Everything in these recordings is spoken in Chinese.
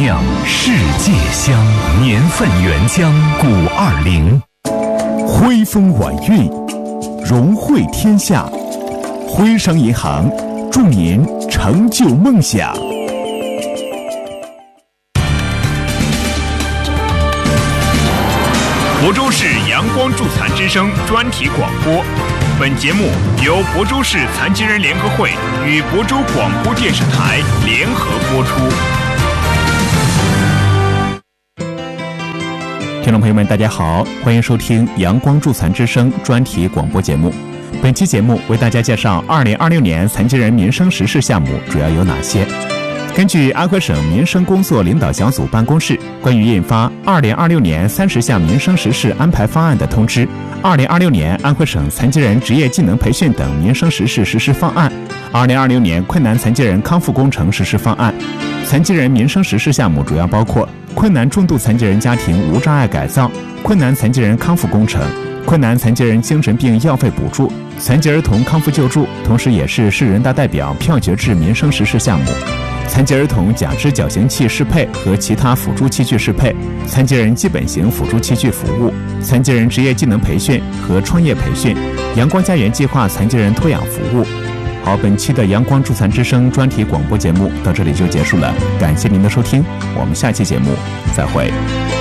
酿世界香，年份原浆520。徽风晚运，荣汇天下。徽商银行祝您成就梦想。 亳州市阳光助残之声专题广播。本节目由亳州市残疾人联合会与亳州广播电视台联合播出。 听众朋友们，大家好，欢迎收听阳光助残之声专题广播节目。本期节目为大家介绍2026年残疾人民生实事项目主要有哪些。根据安徽省民生工作领导小组办公室关于印发2026年30项民生实事安排方案的通知，2026年安徽省残疾人职业技能培训等民生实事实施方案，2026年困难残疾人康复工程实施方案。残疾人民生实事项目主要包括困难重度残疾人家庭无障碍改造、困难残疾人康复工程、困难残疾人精神病药费补助、残疾儿童康复救助，同时也是市人大代表票决制民生实事项目。残疾儿童假肢矫形器适配和其他辅助器具适配，残疾人基本型辅助器具服务，残疾人职业技能培训和创业培训，阳光家园计划残疾人托养服务。好，本期的阳光助残之声专题广播节目到这里就结束了，感谢您的收听，我们下期节目再会。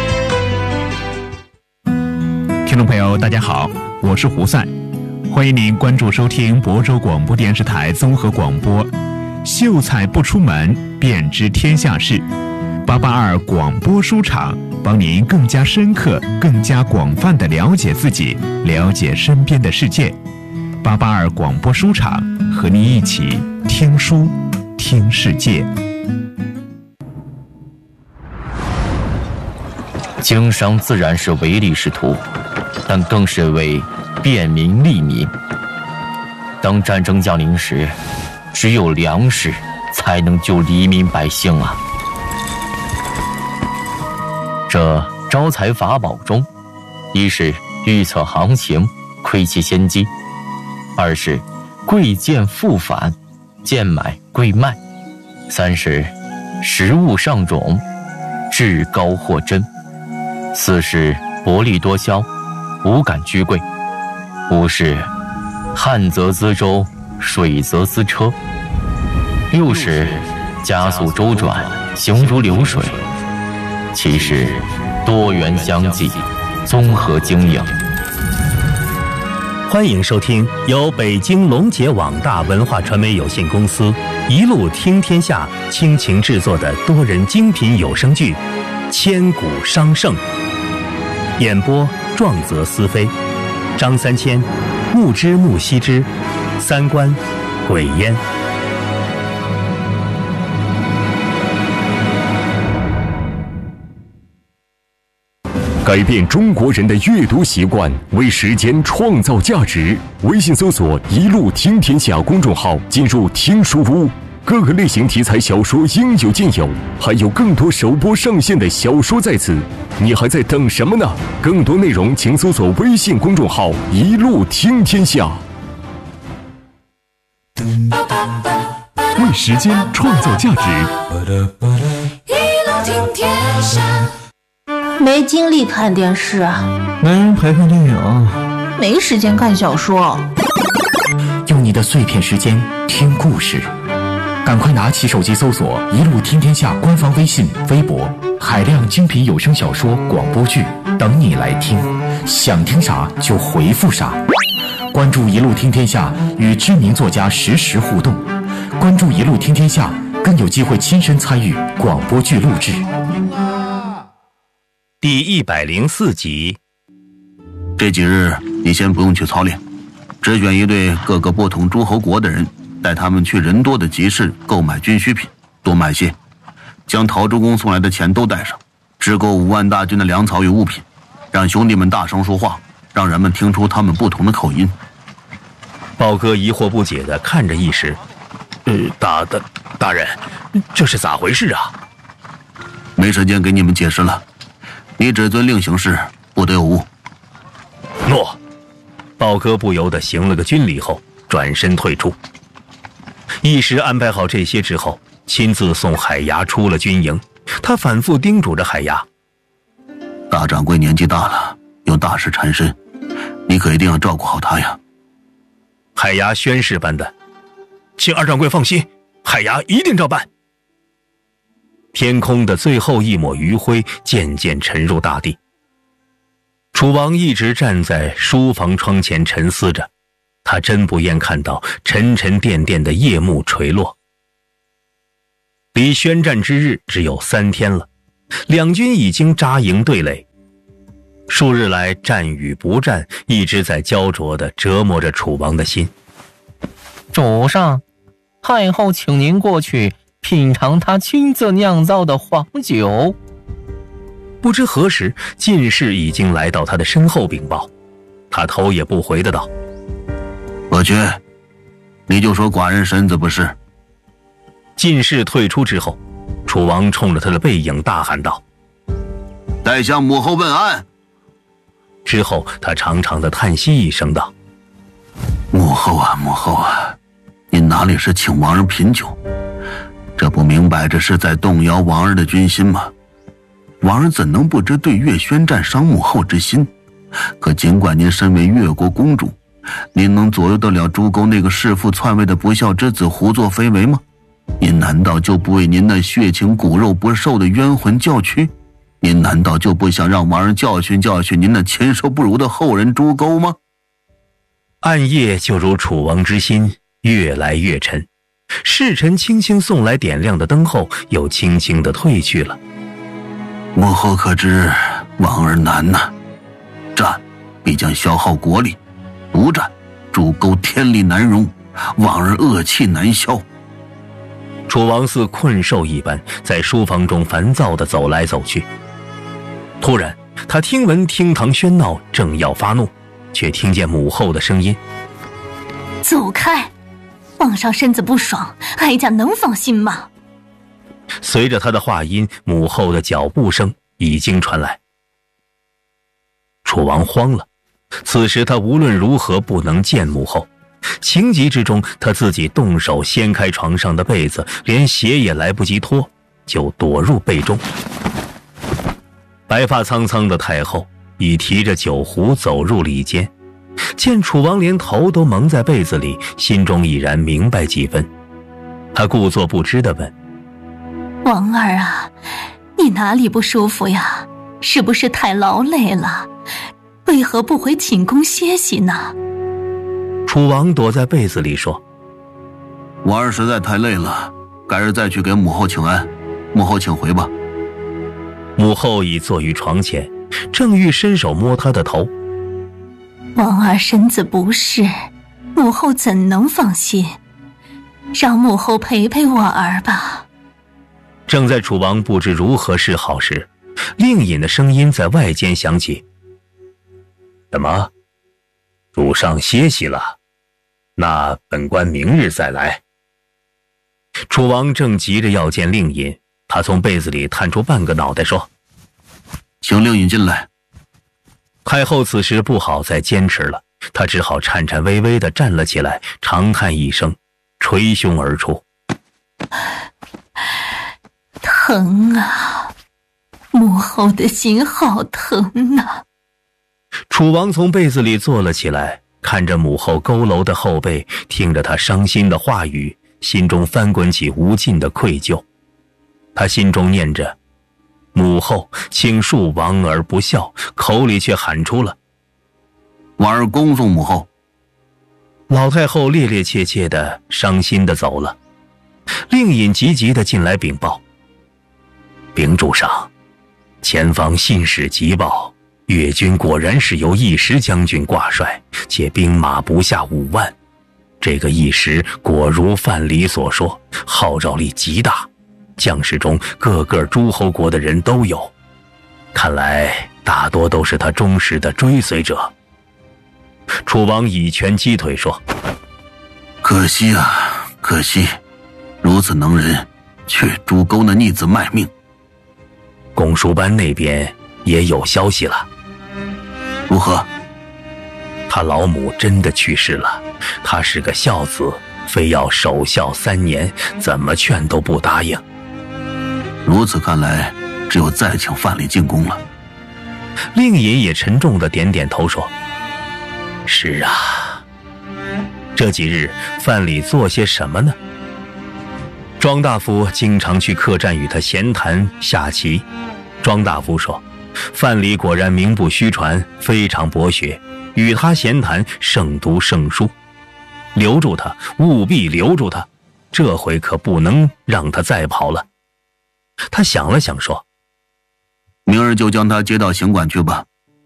听众朋友大家好，我是胡赛，欢迎您关注收听亳州广播电视台综合广播。秀才不出门，便知天下事。882广播书场帮您更加深刻、更加广泛地了解自己，了解身边的世界。882广播书场和您一起听书、听世界。 经商自然是唯利是图，但更是为便民利民。当战争降临时，只有粮食才能救黎民百姓啊！这招财法宝中，一是预测行情，窥其先机；二是贵贱复返，贱买贵卖；三是食物上种，至高货真；四是薄利多销，无感居贵；五是旱则资舟，水则资车；六是加速周转，行如流水；七是多元相济，综合经营。 欢迎收听由北京龙杰网大文化传媒有限公司一路听天下倾情制作的多人精品有声剧《千古商圣》，演播壮则思飞，张三千、木之木羲之，三观鬼烟。 改变中国人的阅读习惯，为时间创造价值。微信搜索“一路听天下”公众号，进入听书屋，各个类型题材小说应有尽有，还有更多首播上线的小说在此，你还在等什么呢？更多内容请搜索微信公众号“一路听天下”。 为时间创造价值， 一路听天下。 没精力看电视啊， 没人陪看电影， 没时间看小说， 用你的碎片时间听故事，赶快拿起手机搜索“一路听天下”官方微信、微博，海量精品有声小说、广播剧等你来听，想听啥就回复啥。关注“一路听天下”，与知名作家实时互动。关注“一路听天下”，更有机会亲身参与广播剧录制。 第104集。 这几日你先不用去操练，只选一队各个不同诸侯国的人，带他们去人多的集市购买军需品，多买些，将陶朱公送来的钱都带上，只够5万大军的粮草与物品，让兄弟们大声说话，让人们听出他们不同的口音。 豹哥疑惑不解地看着义师，大人，这是咋回事啊？ 没时间给你们解释了，你只遵令行事，不得有误。 诺。豹哥不由得行了个军礼后，转身退出。义师安排好这些之后，亲自送海牙出了军营， 他反复叮嘱着海牙： 大掌柜年纪大了，有大事缠身，你可一定要照顾好他呀。 海牙宣誓般的：请二掌柜放心，海牙一定照办。天空的最后一抹余晖渐渐沉入大地。楚王一直站在书房窗前沉思着，他真不愿看到沉沉甸甸的夜幕垂落。离宣战之日只有3天了，两军已经扎营对垒。数日来战与不战一直在焦灼地折磨着楚王的心。 主上，太后请您过去品尝她亲自酿造的黄酒。 不知何时，进士已经来到他的身后禀报，他头也不回的道： 我去，你就说寡人身子不是。 进士退出之后，楚王冲着他的背影大喊道： 代向母后问安。 之后他长长的叹息一声道： 母后啊，母后啊，您哪里是请王儿品酒，这不明摆着是在动摇王儿的军心吗？王儿怎能不知对越宣战伤母后之心？可尽管您身为越国公主，您能左右得了诸沟那个弑父篡位的不孝之子胡作非为吗？您难道就不为您那血情骨肉不受的冤魂叫屈？您难道就不想让王儿教训教训您那禽兽不如的后人诸沟吗？ 暗夜就如楚王之心越来越沉，侍臣轻轻送来点亮的灯后，又轻轻地退去了。 母后可知王儿难呐，战必将消耗国力，不战诸沟天理难容，王儿恶气难消。 楚王似困兽一般在书房中烦躁地走来走去。突然他听闻厅堂喧闹，正要发怒，却听见母后的声音： 走开，皇上身子不爽，哀家能放心吗？ 随着他的话音，母后的脚步声已经传来。楚王慌了，此时他无论如何不能见母后，情急之中他自己动手掀开床上的被子，连鞋也来不及脱，就躲入被中。白发苍苍的太后已提着酒壶走入里间，见楚王连头都蒙在被子里，心中已然明白几分。他故作不知地问： 王儿啊，你哪里不舒服呀？是不是太劳累了？为何不回寝宫歇息呢？ 楚王躲在被子里说： 王儿实在太累了，改日再去给母后请安，母后请回吧。 母后已坐于床前，正欲伸手摸他的头。 王儿身子不适，母后怎能放心？让母后陪陪我儿吧。 正在楚王不知如何是好时，令尹的声音在外间响起：什么？主上歇息了？那本官明日再来。楚王正急着要见令尹，他从被子里探出半个脑袋说： 请令尹进来。 太后此时不好再坚持了，她只好颤颤巍巍地站了起来，长叹一声，捶胸而出： 疼啊，母后的心好疼啊。 楚王从被子里坐了起来，看着母后佝偻的后背，听着她伤心的话语，心中翻滚起无尽的愧疚。他心中念着：母后请恕王儿不孝，口里却喊出了： 王儿恭送母后。 老太后趔趔趄趄的伤心的走了。令尹急急的进来禀报：禀主上，前方信使急报，越军果然是由义时将军挂帅，且兵马不下5万。这个义时果如范蠡所说，号召力极大，将士中各个诸侯国的人都有，看来大多都是他忠实的追随者。楚王以拳击腿说： 可惜啊，可惜，如此能人，却诸沟那逆子卖命。 公输班那边也有消息了。 如何？ 他老母真的去世了，他是个孝子，非要守孝3年，怎么劝都不答应。 如此看来，只有再请范蠡进宫了。 令尹也沉重地点点头说：“是啊。”这几日范蠡做些什么呢？庄大夫经常去客栈与他闲谈下棋。庄大夫说，范蠡果然名不虚传，非常博学，与他闲谈胜读圣书。留住他，务必留住他，这回可不能让他再跑了。他想了想说：“ 明儿就将他接到行馆去吧。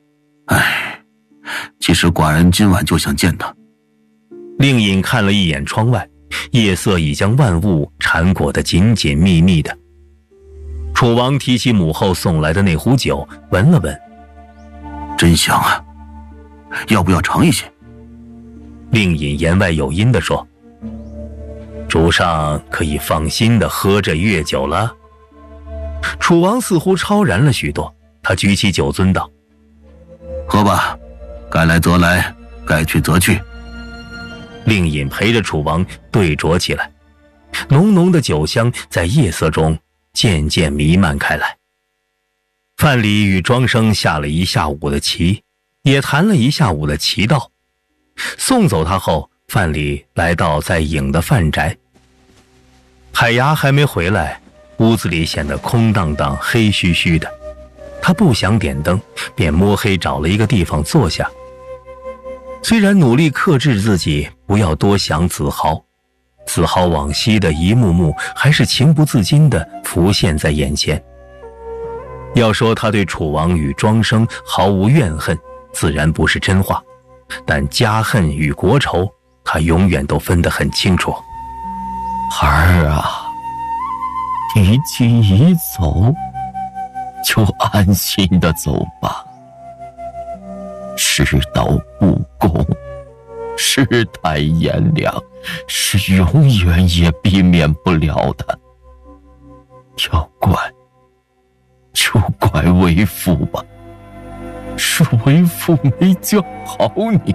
其实寡人今晚就想见他。” 令尹看了一眼窗外，夜色已将万物缠裹得紧紧密密的。楚王提起母后送来的那壶酒，闻了闻， 真香啊，要不要尝一些？ 令尹言外有音地说：“主上可以放心地喝这月酒了。”楚王似乎超然了许多，他举起酒樽道：“ 喝吧，该来则来，该去则去。” 令尹陪着楚王对酌起来，浓浓的酒香在夜色中渐渐弥漫开来。范蠡与庄生下了一下午的棋，也谈了一下午的棋道。送走他后，范蠡来到在郢的范宅。海牙还没回来，屋子里显得空荡荡黑虚虚的。他不想点灯，便摸黑找了一个地方坐下。虽然努力克制自己不要多想子豪，子豪往昔的一幕幕还是情不自禁地浮现在眼前。要说他对楚王与庄生毫无怨恨，自然不是真话，但家恨与国仇他永远都分得很清楚。 儿啊，你既已走，就安心的走吧。世道不公，世态炎凉，是永远也避免不了的。要怪就怪为父吧，是为父没教好你。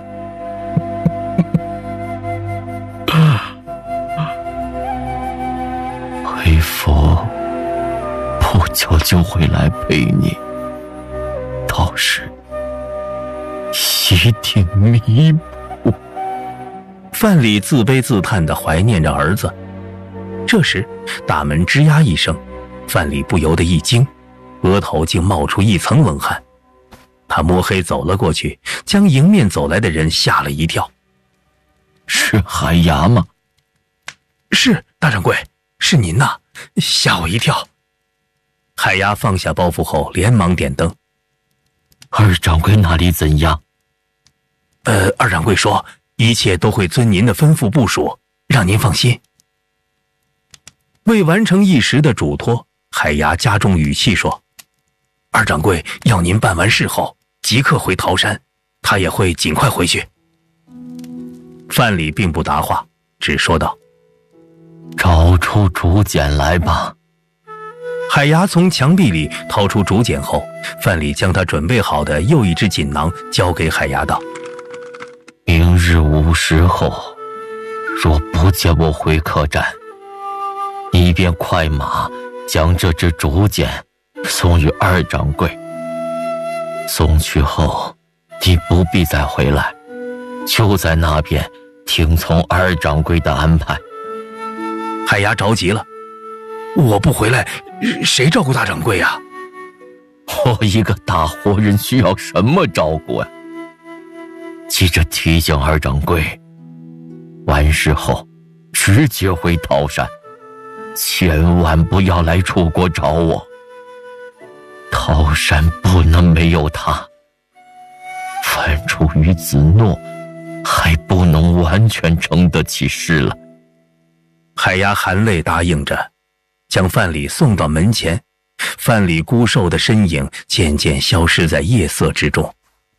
为父不久就会来陪你，到时一定弥补。 范蠡自悲自叹地怀念着儿子。这时大门吱呀一声，范蠡不由得一惊，额头竟冒出一层冷汗。他摸黑走了过去，将迎面走来的人吓了一跳。 是海牙吗？ 是，大掌柜，是您呐，吓我一跳。海牙放下包袱后连忙点灯。 二掌柜那里怎样？ 二掌柜说一切都会遵您的吩咐部署，让您放心。为完成一时的嘱托，海牙加重语气说：“二掌柜要您办完事后即刻回桃山，他也会尽快回去。”范蠡并不答话，只说道：“ 找出竹简来吧。” 海牙从墙壁里掏出竹简后，范蠡将他准备好的又一只锦囊交给海牙道：“ 明日午时后，若不见我回客栈，你便快马将这支竹简送与二掌柜。送去后，你不必再回来，就在那边听从二掌柜的安排。” 海牙着急了：“我不回来，谁照顾大掌柜啊？”“ 我一个大活人需要什么照顾啊？记着提醒二掌柜，完事后直接回桃山，千万不要来楚国找我。桃山不能没有他，范楚与子诺还不能完全承得起事了。” 海牙含泪答应着，将范蠡送到门前。范蠡孤瘦的身影渐渐消失在夜色之中。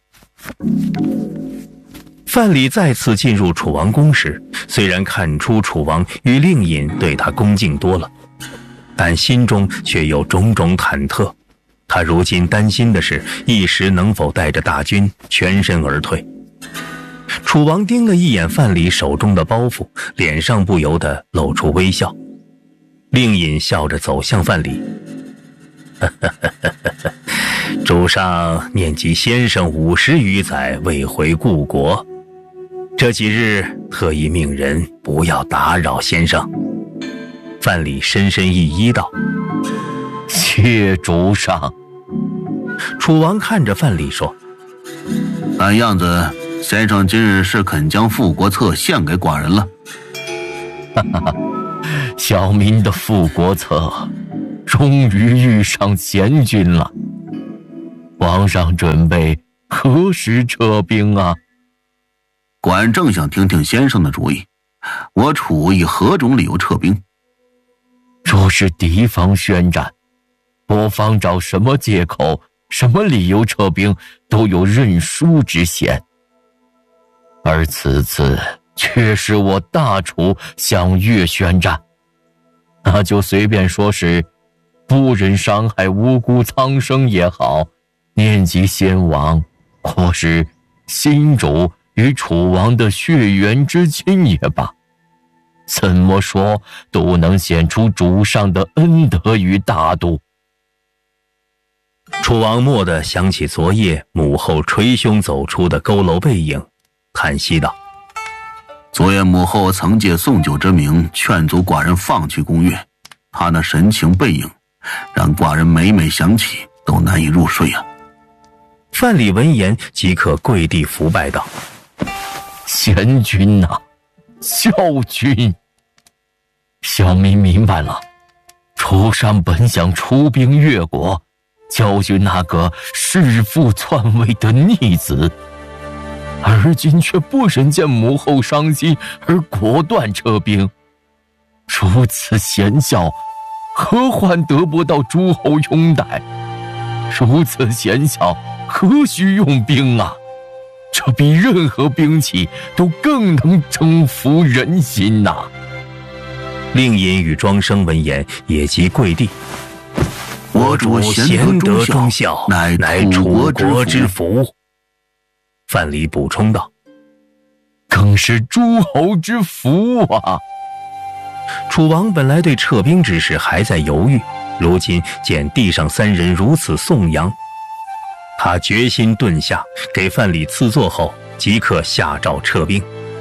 范蠡再次进入楚王宫时，虽然看出楚王与令尹对他恭敬多了，但心中却有种种忐忑。他如今担心的是一时能否带着大军全身而退。楚王盯了一眼范蠡手中的包袱，脸上不由得露出微笑。令尹笑着走向范蠡， 主上念及先生50余载未回故国，这几日特意命人不要打扰先生。范蠡深深一揖道： 谢主上。 楚王看着范蠡说： 看样子先生今日是肯将复国策献给寡人了。 哈哈，小民的复国策终于遇上贤君了。皇上准备何时撤兵啊？ 寡人正想听听先生的主意，我楚以何种理由撤兵？ 若是敌方宣战，我方找什么借口、什么理由撤兵，都有认输之嫌。而此次却是我大楚向越宣战，那就随便说是不忍伤害无辜苍生也好，念及先王，或是新主与楚王的血缘之亲也罢，怎么说都能显出主上的恩德与大度。 楚王蓦地想起昨夜母后捶胸走出的佝偻背影，叹息道： 昨夜母后曾借送酒之名劝阻寡人放弃攻越，她那神情背影让寡人每每想起都难以入睡啊。 范蠡闻言即刻跪地伏拜道： 贤君啊，孝君！小民明白了，楚上本想出兵越国，教训那个弑父篡位的逆子，而今却不忍见母后伤心而果断撤兵。如此贤孝，何患得不到诸侯拥戴？如此贤孝，何须用兵啊？这比任何兵器都更能征服人心呐！ 令尹与庄生闻言也即跪地： 我主贤德忠孝，乃楚国之福。 范蠡补充道： 更是诸侯之福啊！ 楚王本来对撤兵之事还在犹豫，如今见地上三人如此颂扬，他决心顿下，给范蠡赐座后，即刻下诏撤兵。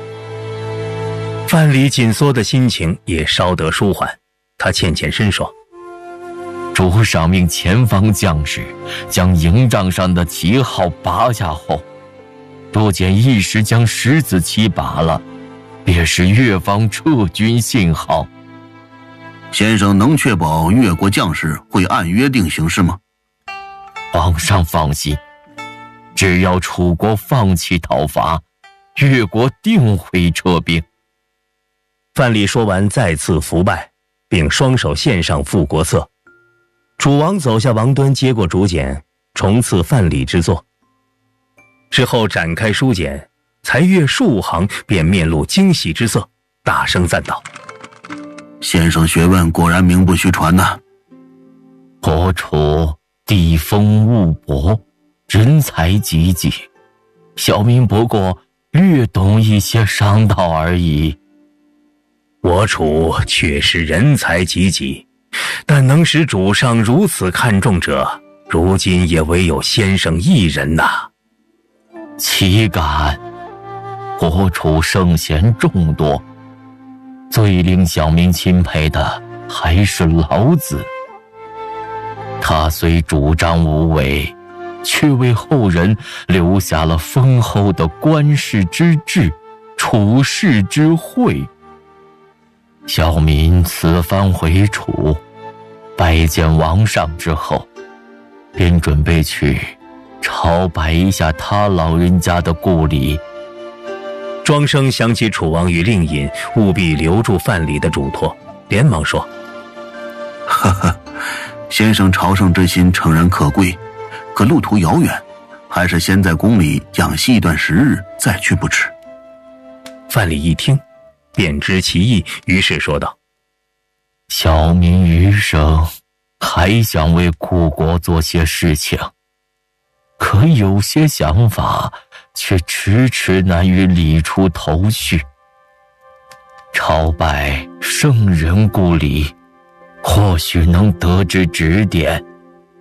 范蠡紧缩的心情也稍得舒缓，他欠欠身说： 主上命前方将士将营帐上的旗号拔下后，多见一时将十字旗拔了，便是越方撤军信号。 先生能确保越国将士会按约定行事吗？ 皇上放心，只要楚国放弃讨伐，越国定会撤兵。 范蠡说完再次伏拜，并双手献上复国策。楚王走下王端，接过竹简，重赐范蠡之作。之后展开书简，才阅数行，便面露惊喜之色，大声赞道： 先生学问果然名不虚传呐！ 我楚地丰物博，人才济济，小民不过略懂一些商道而已。 我楚确实人才济济，但能使主上如此看重者，如今也唯有先生一人呐。 岂敢！我楚圣贤众多，最令小民钦佩的还是老子。他虽主张无为，却为后人留下了丰厚的官事之治、处世之慧。小民此番回楚，拜见王上之后，便准备去朝拜一下他老人家的故里。 庄生想起楚王与令尹务必留住范蠡的嘱托，连忙说： 哈哈，先生朝圣之心诚然可贵，可路途遥远，还是先在宫里养息一段时日再去不迟。 范蠡一听便知其意，于是说道： 小民余生还想为故国做些事情，可有些想法却迟迟难于理出头绪。朝拜圣人故里，或许能得知指点，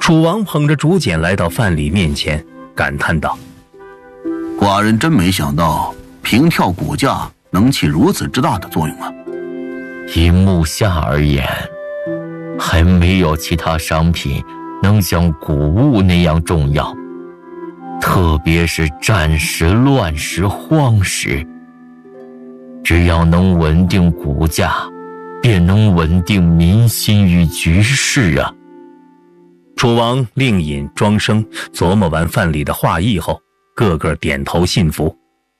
楚王捧着竹简来到范蠡面前，感叹道： 寡人真没想到平跳骨架能起如此之大的作用啊！ 以目下而言，还没有其他商品能像谷物那样重要，特别是战时、乱时、荒时，只要能稳定股价，便能稳定民心与局势啊！ 楚王、令尹、庄生琢磨完范蠡的话意后，个个点头信服。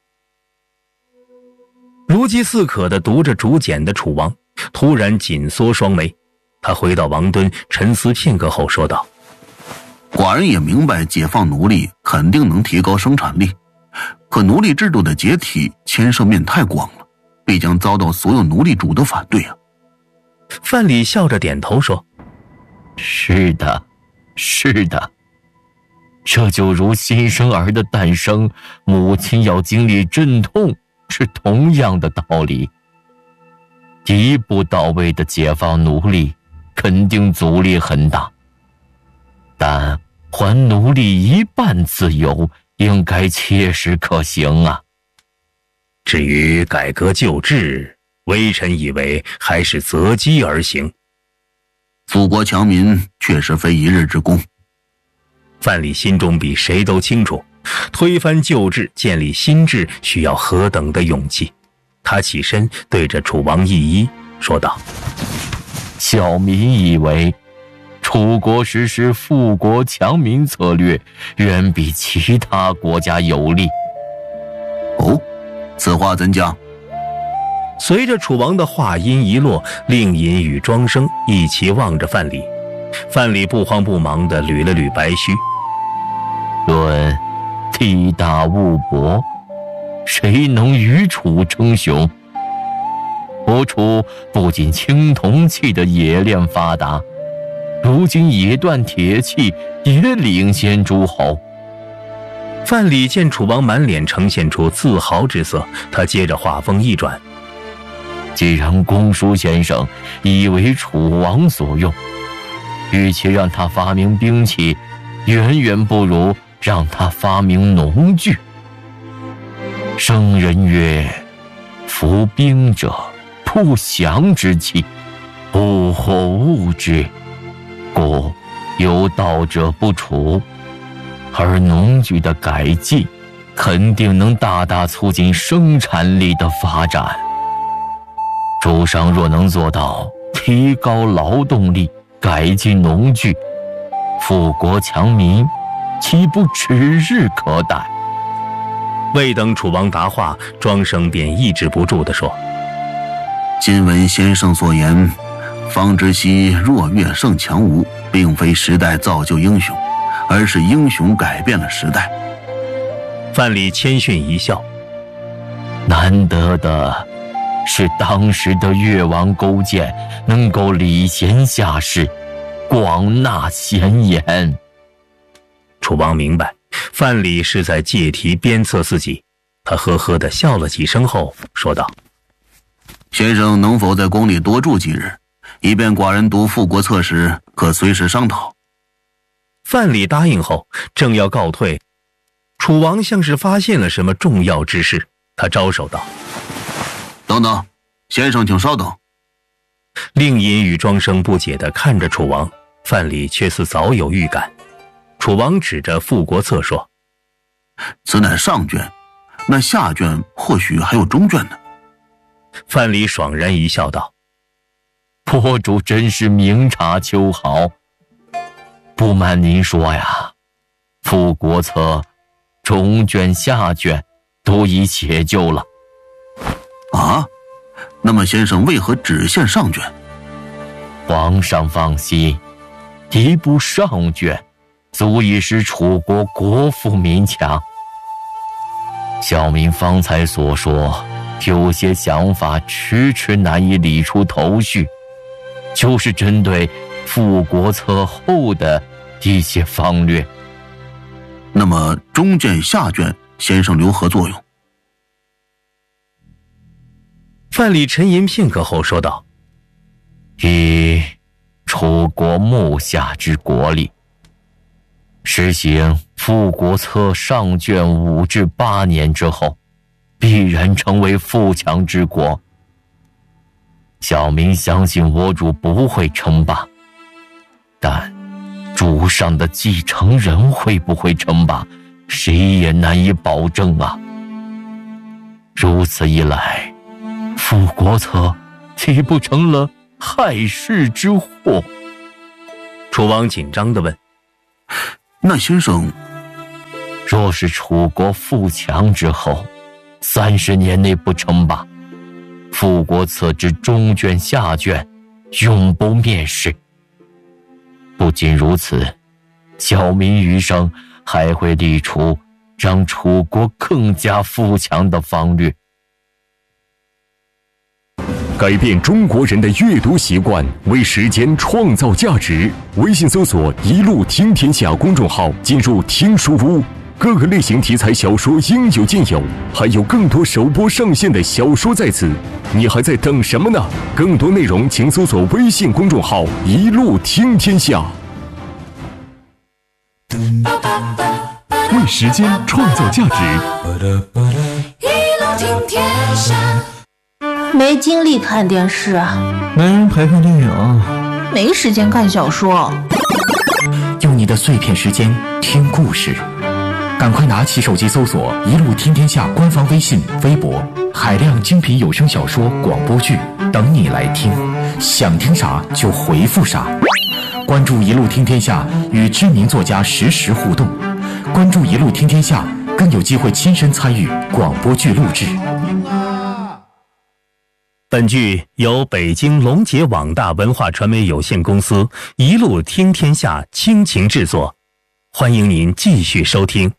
如饥似渴地读着竹简的楚王突然紧缩双眉，他回到王敦沉思片刻后说道： 寡人也明白解放奴隶肯定能提高生产力，可奴隶制度的解体牵涉面太广了，必将遭到所有奴隶主的反对啊！ 范蠡笑着点头说： 是的，是的，这就如新生儿的诞生，母亲要经历阵痛，是同样的道理。第一步到位的解放奴隶，肯定阻力很大，但还奴隶一半自由，应该切实可行啊。 至于改革旧制，微臣以为还是择机而行。 富国强民确实非一日之功。 范蠡心中比谁都清楚，推翻旧制，建立新制需要何等的勇气。他起身对着楚王议一说道： 小民以为，楚国实施富国强民策略，远比其他国家有利。 哦，此话怎讲？ 随着楚王的话音一落，令尹与庄生一起望着范蠡。范蠡不慌不忙地捋了捋白须： 论地大物博，谁能与楚称雄？我楚不仅青铜器的冶炼发达，如今冶锻铁器也领先诸侯。 范蠡见楚王满脸呈现出自豪之色，他接着话锋一转： 既然公叔先生已为楚王所用，与其让他发明兵器，远远不如让他发明农具。圣人曰：服兵者，不祥之器，不惑物之，故有道者不处。而农具的改进，肯定能大大促进生产力的发展。主商若能做到提高劳动力，改进农具，富国强民，岂不指日可待？ 未等楚王答话，庄生便抑制不住地说： 今闻先生所言，方知悉弱越胜强吴，并非时代造就英雄，而是英雄改变了时代。 范蠡谦逊一笑： 难得的是当时的越王勾践能够礼贤下士，广纳贤言。 楚王明白范蠡是在借题鞭策自己，他呵呵地笑了几声后说道： 先生能否在宫里多住几日，以便寡人读复国策时可随时商讨？ 范蠡答应后，正要告退，楚王像是发现了什么重要之事，他招手道： 等等，先生请稍等。 令尹与庄生不解地看着楚王，范蠡却似早有预感。楚王指着复国策说： 此乃上卷，那下卷或许还有中卷呢。 范蠡爽然一笑道： 博主真是明察秋毫。不瞒您说呀，复国策中卷下卷都已写就了。 啊，那么先生为何只限上卷？ 皇上放心，一部上卷足以使楚国国富民强。小民方才所说，有些想法迟迟难以理出头绪，就是针对复国策后的一些方略。 那么中卷下卷先生留何作用？ 范蠡沉吟片刻后说道： 以楚国目下之国力， 实行富国策上卷5至8年之后，必然成为富强之国。小民相信我主不会称霸，但主上的继承人会不会称霸，谁也难以保证啊。如此一来，富国策岂不成了害世之祸？ 楚王紧张地问： 那先生， 若是楚国富强之后30年内不称霸，富国策之中卷下卷永不面世。不仅如此，小民余生还会立出让楚国更加富强的方略。 改变中国人的阅读习惯，为时间创造价值。微信搜索“一路听天下”公众号，进入听书屋，各个类型题材小说应有尽有，还有更多首播上线的小说在此，你还在等什么呢？更多内容请搜索微信公众号“一路听天下”。 为时间创造价值， 一路听天下。 没精力看电视啊， 没人陪看电影， 没时间看小说。 用你的碎片时间听故事，赶快拿起手机搜索“一路听天下”官方微信、微博，海量精品有声小说、广播剧等你来听，想听啥就回复啥。关注“一路听天下”，与知名作家实时互动。关注“一路听天下”，更有机会亲身参与广播剧录制。 本剧由北京龙杰网大文化传媒有限公司一路听天下倾情制作，欢迎您继续收听。